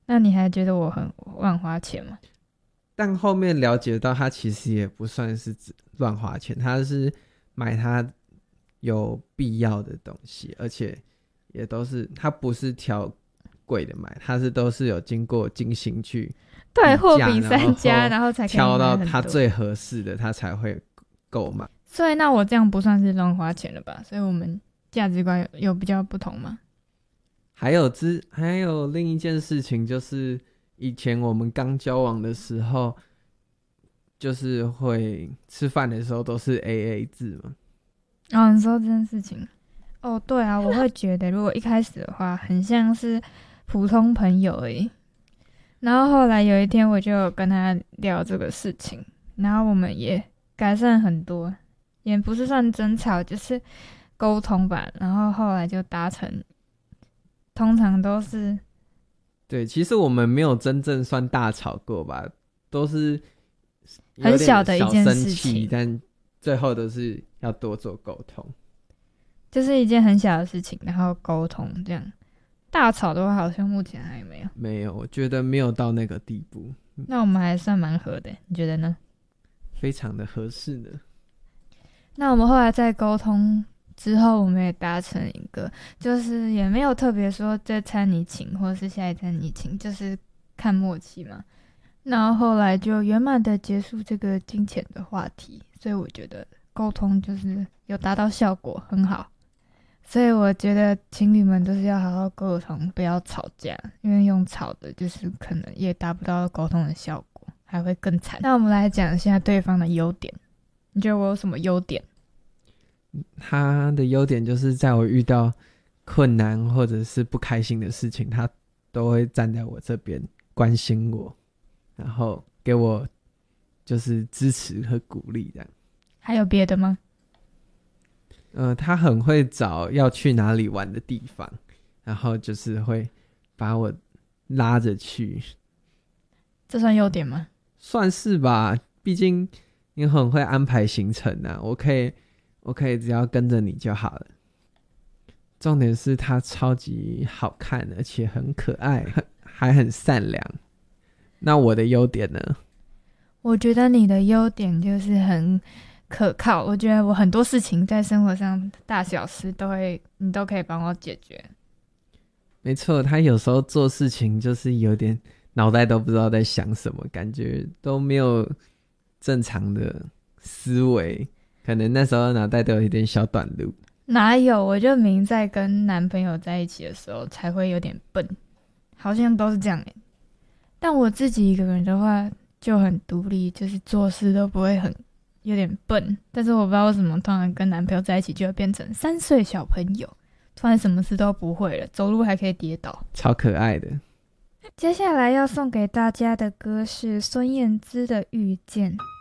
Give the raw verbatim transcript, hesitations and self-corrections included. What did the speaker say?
那你还觉得我很乱花钱吗？ 但后面了解到他其实也不算是乱花钱，他是买他有必要的东西，而且也都是他不是挑贵的买，他是都是有经过精心去对，货比比三家， 然然后才可以挑到买很多。 他最合适的，他才会购买。 所以那我这样不算是乱花钱了吧？所以我们价值观有有比较不同吗？ 还有之还有另一件事情，就是以前我们刚交往的时候，就是会吃饭的时候都是 A A 制嘛。 哦，你说这件事情，哦，对啊，我会觉得如果一开始的话，很像是普通朋友而已。然后后来有一天，我就有跟他聊这个事情，然后我们也改善很多，也不是算争吵，就是沟通吧。然后后来就达成，通常都是对，其实我们没有真正算大吵过吧，都是有很点小的一件小生事情， 气，但最后都是要多做沟通。 就是一件很小的事情，然后沟通这样。大吵的话，好像目前还没有。 没有，我觉得没有到那个地步， 那我们还算蛮合的，你觉得呢？ 非常的合适的。 那我们后来在沟通之后，我们也达成一个，就是也没有特别说这餐你请，或是下一餐你请，就是看默契嘛。然后后来就圆满的结束这个金钱的话题，所以我觉得沟通就是有达到效果，很好。所以我觉得情侣们都是要好好沟通，不要吵架，因为用吵的，就是可能也达不到沟通的效果，还会更惨。那我们来讲一下对方的优点，你觉得我有什么优点？ 他的优点就是在我遇到困难或者是不开心的事情，他都会站在我这边关心我，然后给我就是支持和鼓励这样。 还有别的吗？ 呃，他很会找要去哪里玩的地方，然后就是会把我拉着去。 这算优点吗？ 算是吧，毕竟你很会安排行程啊，我可以我可以只要跟着你就好了。重点是他超级好看，而且很可爱，还很善良。那我的优点呢？ 我觉得你的优点就是很可靠，我觉得我很多事情在生活上大小事都会，你都可以帮我解决。 没错，他有时候做事情就是有点脑袋都不知道在想什么，感觉都没有正常的思维，可能那时候脑袋都有一点小短路。 哪有？我就明在跟男朋友在一起的时候才会有点笨，好像都是这样欸。但我自己一个人的话就很独立，就是做事都不会很有点笨。但是我不知道为什么，突然跟男朋友在一起就会变成三岁小朋友，突然什么事都不会了，走路还可以跌倒， 超可爱的。 接下来要送给大家的歌是孙燕姿的《遇见》。